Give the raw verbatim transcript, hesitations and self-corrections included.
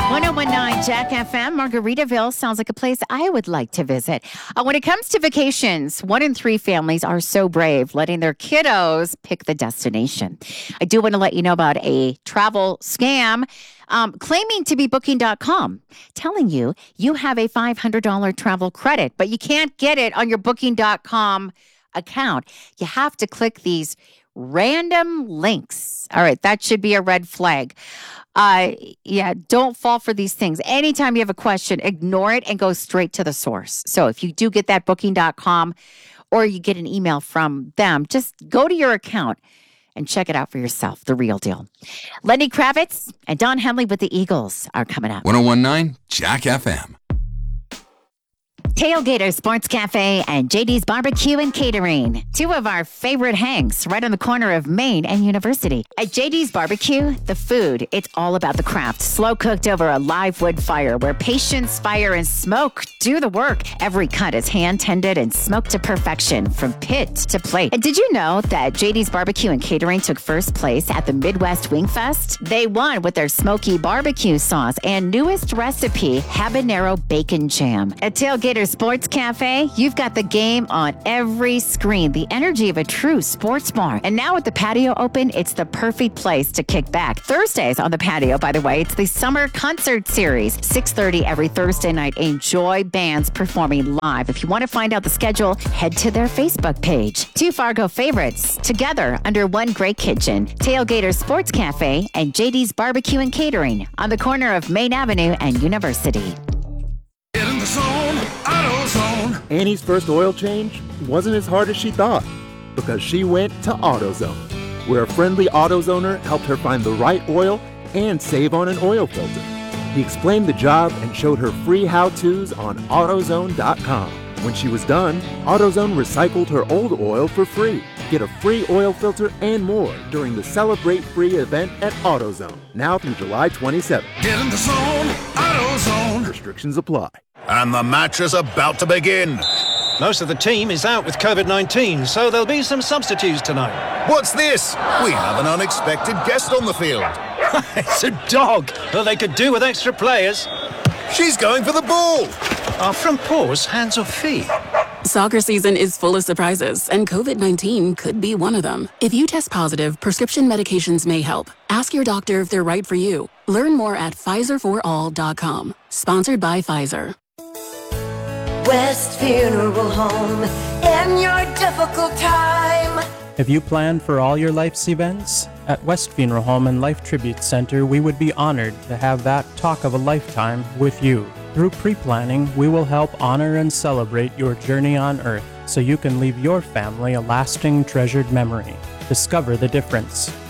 one oh one point nine Jack F M, Margaritaville sounds like a place I would like to visit. Uh, when it comes to vacations, one in three families are so brave, letting their kiddos pick the destination. I do want to let you know about a travel scam um, claiming to be booking dot com, telling you you have a five hundred dollars travel credit, but you can't get it on your booking dot com account. You have to click these random links. All right, that should be a red flag. Uh, yeah, don't fall for these things. Anytime you have a question, ignore it and go straight to the source. So if you do get that booking dot com or you get an email from them, just go to your account and check it out for yourself, the real deal. Lenny Kravitz and Don Henley with the Eagles are coming up. one oh one point nine Jack F M. Tailgater Sports Cafe and J D's Barbecue and Catering. Two of our favorite hangs right on the corner of Main and University. At J D's Barbecue, the food, it's all about the craft. Slow cooked over a live wood fire where patience, fire, and smoke do the work. Every cut is hand tended and smoked to perfection from pit to plate. And did you know that J D's Barbecue and Catering took first place at the Midwest Wing Fest? They won with their smoky barbecue sauce and newest recipe, habanero bacon jam. At Tailgater Sports Cafe, you've got the game on every screen, the energy of a true sports bar. And now with the patio open, it's the perfect place to kick back. Thursdays on the patio, by the way, it's the Summer Concert Series, six thirty every Thursday night. Enjoy bands performing live. If you want to find out the schedule, head to their Facebook page. Two Fargo favorites, together under one great kitchen. Tailgater Sports Cafe and J D's Barbecue and Catering on the corner of Main Avenue and University. Get in the zone, AutoZone. Annie's first oil change wasn't as hard as she thought because she went to AutoZone, where a friendly AutoZoner helped her find the right oil and save on an oil filter. He explained the job and showed her free how-tos on AutoZone dot com. When she was done, AutoZone recycled her old oil for free. Get a free oil filter and more during the Celebrate Free event at AutoZone, now through July twenty-seventh. Get in the zone, AutoZone. Restrictions apply. And the match is about to begin. Most of the team is out with covid nineteen, so there'll be some substitutes tonight. What's this? We have an unexpected guest on the field. It's a dog. Well, they could do with extra players. She's going for the ball. Are front paws hands or feet? Soccer season is full of surprises, and covid nineteen could be one of them. If you test positive, prescription medications may help. Ask your doctor if they're right for you. Learn more at Pfizer for all dot com. Sponsored by Pfizer. West Funeral Home in your difficult time. Have you planned for all your life's events? At West Funeral Home and Life Tribute Center, we would be honored to have that talk of a lifetime with you. Through pre-planning, we will help honor and celebrate your journey on Earth so you can leave your family a lasting, treasured memory. Discover the difference.